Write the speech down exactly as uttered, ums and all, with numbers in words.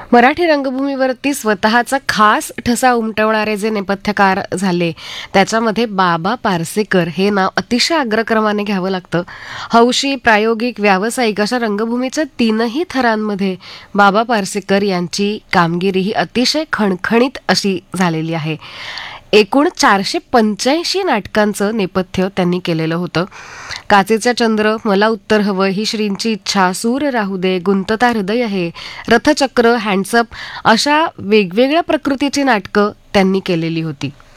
मराठी रंगभूमीवरती स्वतःचा खास ठसा उमटवणारे जे नेपथ्यकार झाले त्याच्यामध्ये बाबा पार्सेकर हे नाव अतिशय अग्रक्रमाने घ्यावं लागतं. हौशी, प्रायोगिक, व्यावसायिक अशा रंगभूमीच्या तीनही थरांमध्ये बाबा पार्सेकर यांची कामगिरी ही अतिशय खणखणीत अशी झालेली आहे. एकूण चारशे पंच्याऐंशी नाटकांचं नेपथ्य त्यांनी केलेलं होतं. काचेचा चंद्र, मला उत्तर हवं, ही श्रींची इच्छा, सूर राहू दे, गुंतता हृदय हे, रथचक्र, हँडसअप अशा वेगवेगळ्या प्रकृतीची नाटकं त्यांनी केलेली होती.